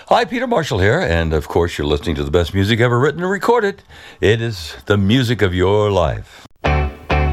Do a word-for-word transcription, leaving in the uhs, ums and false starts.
Hi, Peter Marshall here, and of course, you're listening to the best music ever written and recorded. It is the music of your life.